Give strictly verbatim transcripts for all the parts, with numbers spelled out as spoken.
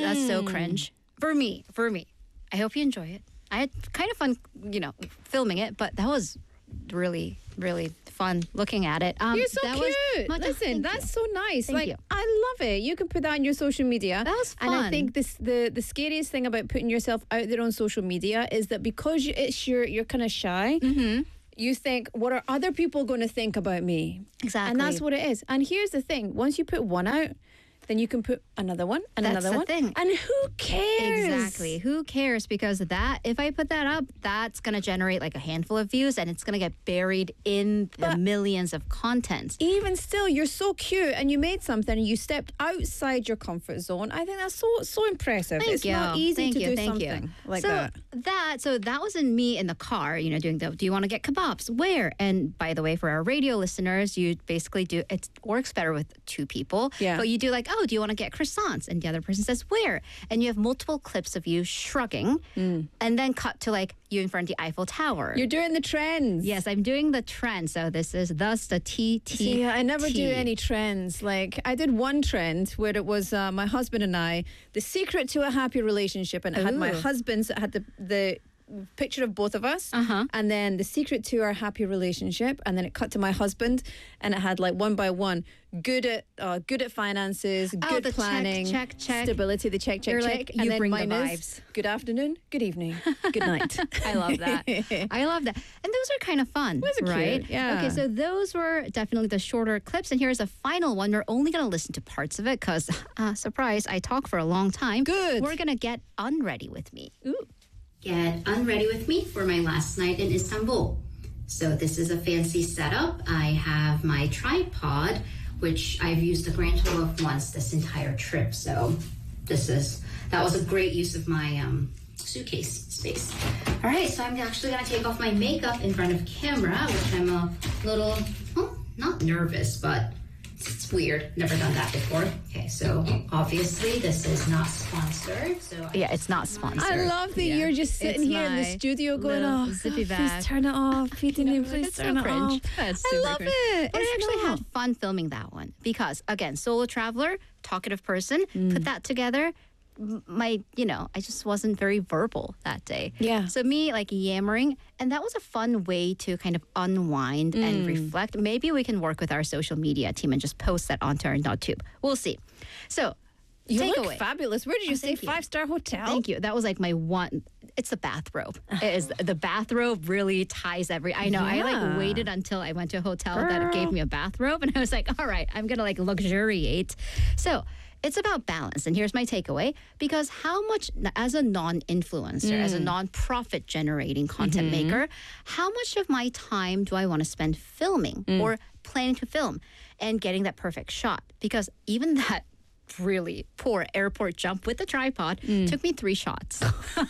That's so cringe. For me, for me. I hope you enjoy it. I had kind of fun, you know, filming it, but that was really, really fun looking at it. Um, You're so that cute. Was, much- Listen, thank that's you. so nice. Thank like you. I love it. You can put that on your social media. That was And I fun. think this the the scariest thing about putting yourself out there on social media is that because you, it's your you're kind of shy. Mm-hmm. You think, what are other people going to think about me? Exactly. And that's what it is. And here's the thing: once you put one out, then you can put another one and That's another the one. thing. And who cares? Exactly. Who cares? Because that, if I put that up, that's going to generate like a handful of views and it's going to get buried in the But- millions of content. Even still, you're so cute and you made something and you stepped outside your comfort zone. I think that's so so impressive. Thank it's you. not easy Thank to you. do Thank something you. like so that. that. So that was in me in the car, you know, doing the, do you want to get kebabs? Where? And by the way, for our radio listeners, you basically do, it works better with two people. Yeah. But you do like, oh, do you want to get croissants? And the other person says, where? And you have multiple clips of you shrugging and then cut to like you in front of the Eiffel Tower. You're doing the trends. Yes, I'm doing the trend. So this is thus the T T. See, I never do any trends. Like I did one trend where it was uh, my husband and I, the secret to a happy relationship, and it had my Ooh. husband's, it had the the picture of both of us, Uh-huh. and then the secret to our happy relationship, and then it cut to my husband, and it had like one by one, good at uh, good at finances, Oh, good the check, planning, check, check. stability, the check, check, You're check, like, and you then bring the mine is, vibes. good afternoon, good evening, good night. I love that. I love that. And those are kind of fun, Those are cute, right? yeah. Okay, so those were definitely the shorter clips. And here's a final one. We're only going to listen to parts of it because, uh, surprise, I talk for a long time. Good. We're going to get unready with me. Ooh. Get unready with me for my last night in Istanbul. So this is a fancy setup. I have my tripod, which I've used a grand total of once this entire trip. So this is, that was a great use of my um, suitcase space. All right, so I'm actually gonna take off my makeup in front of camera, which I'm a little, well, not nervous, but it's weird. Never done that before. Okay, so obviously this is not sponsored. So Yeah, it's not sponsored. I love that Yeah. you're just sitting It's here in the my studio going, little oh, zippy God, bag." please turn it off. Pete, You know, please it's so turn it cringe. off. That's I super love cringe. it. But I It's actually not. had fun filming that one because, again, solo traveler, talkative person, put that together. m- My, you know, I just wasn't very verbal that day. Yeah. So me like yammering, and that was a fun way to kind of unwind and reflect. Maybe we can work with our social media team and just post that onto our NotTube. We'll see. So, You take look away. fabulous. Where did you Oh, say? thank you. Five-star hotel? Thank you. That was like my one. It's the bathrobe. It is the bathrobe really ties every. I know. I Yeah. like waited until I went to a hotel that Girl. gave me a bathrobe, and I was like, all right, I'm gonna like luxuriate. So it's about balance, and here's my takeaway: because how much, as a non-influencer, as a non-profit generating content maker, how much of my time do I want to spend filming or planning to film and getting that perfect shot? Because even that really poor airport jump with the tripod took me three shots.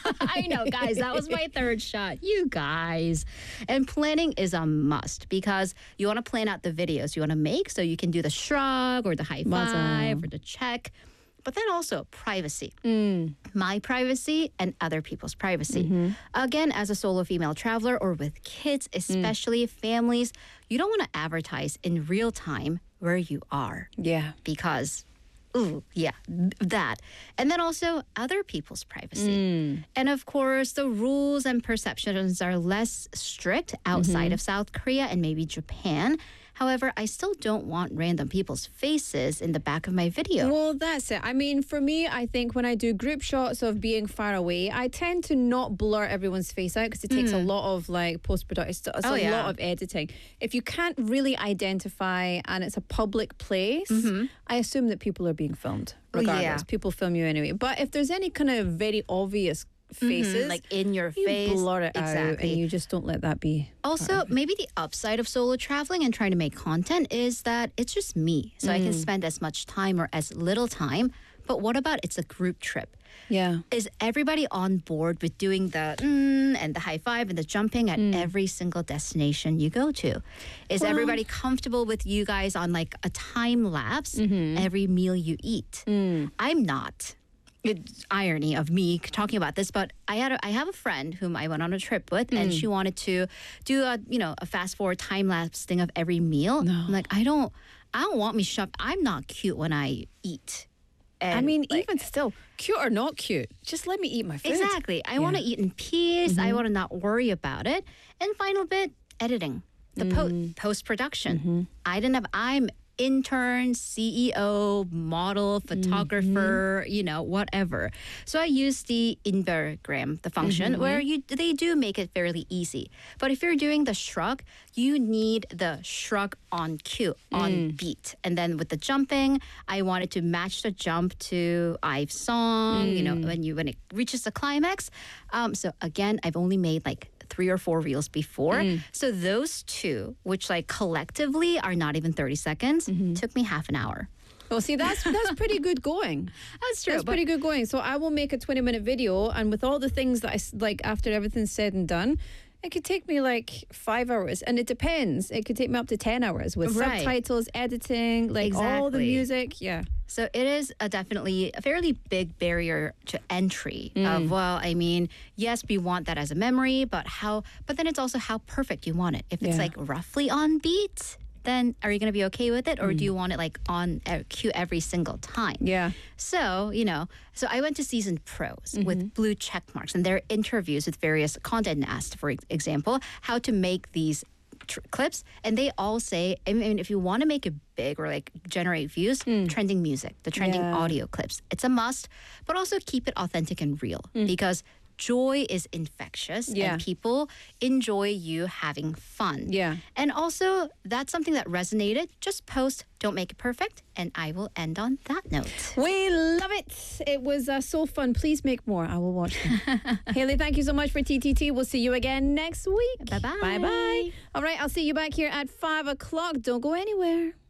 I know, guys, that was my third shot. You guys. And planning is a must because you want to plan out the videos you want to make so you can do the shrug or the high five or the check. But then also privacy. My privacy and other people's privacy. Again, as a solo female traveler or with kids, especially families, you don't want to advertise in real time where you are Yeah. because, ooh, yeah, th- that. And then also other people's privacy. And of course, the rules and perceptions are less strict outside of South Korea and maybe Japan. However, I still don't want random people's faces in the back of my video. Well, that's it. I mean, for me, I think when I do group shots of being far away, I tend to not blur everyone's face out because it takes a lot of like post production. It's, it's Oh, a yeah. lot of editing. If you can't really identify and it's a public place, I assume that people are being filmed. Oh, yeah. Regardless, people film you anyway. But if there's any kind of very obvious faces, Like in your you face. blur it out Exactly. and you just don't let that be. Also, maybe the upside of solo traveling and trying to make content is that it's just me. So I can spend as much time or as little time. But what about it's a group trip? Yeah. Is everybody on board with doing the mm, and the high five and the jumping at every single destination you go to? Is Well- everybody comfortable with you guys on like a time lapse every meal you eat? I'm not. It's irony of me talking about this, but I had a, I have a friend whom I went on a trip with, and she wanted to do a you know a fast forward time lapse thing of every meal. I'm like, I don't I don't want me shop. I'm not cute when I eat. And I mean, like, even still, cute or not cute, just let me eat my food. exactly. I want to eat in peace. Mm-hmm. I want to not worry about it. And final bit, editing, the po- Mm. post production. Mm-hmm. I didn't have. I'm intern, C E O, model, photographer, Mm-hmm. you know, whatever. So I use the Invergram, the function Mm-hmm. where you they do make it fairly easy. But if you're doing the shrug, you need the shrug on cue, on Mm. beat. And then with the jumping, I wanted to match the jump to Ive's song, you know, Mm. when you when it reaches the climax. Um, so again, I've only made like three or four reels before. Mm. So those two, which like collectively are not even thirty seconds, Mm-hmm. took me half an hour. Well, see, that's that's pretty good going. That's true. That's but pretty good going. So I will make a twenty minute video, and with all the things that I s- like after everything's said and done, it could take me like five hours, and it depends. It could take me up to ten hours with Right. subtitles, editing, like all the Exactly. music. Yeah. So it is a definitely a fairly big barrier to entry Mm. of, well, I mean, yes, we want that as a memory, but how, but then it's also how perfect you want it. If it's Yeah. like roughly on beat, then are you going to be okay with it? Or do you want it like on uh, cue every single time? Mm. Yeah. So, you know, so I went to Seasoned Pros Mm-hmm. with blue check marks and their interviews with various content asked, for ex- example, how to make these tr- clips. And they all say, I mean, if you want to make it big or like generate views, trending music, the trending Hmm. Yeah. audio clips, it's a must, but also keep it authentic and real because joy is infectious Yeah. and people enjoy you having fun. Yeah. And also, that's something that resonated. Just post, don't make it perfect. And I will end on that note. We love it. It was uh, so fun. Please make more. I will watch them. Haley, thank you so much for T T T. We'll see you again next week. Bye-bye. Bye bye. All right, I'll see you back here at five o'clock. Don't go anywhere.